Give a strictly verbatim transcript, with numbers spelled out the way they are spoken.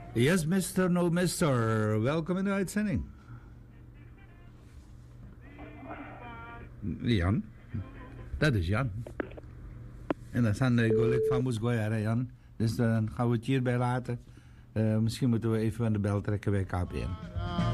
Yes, mister, no mister. Welkom in de uitzending. Jan. Dat is Jan. En dat zijn de golik van Moesgoya, Jan. Dus dan gaan we het hierbij laten. Uh, misschien moeten we even aan de bel trekken bij K P N.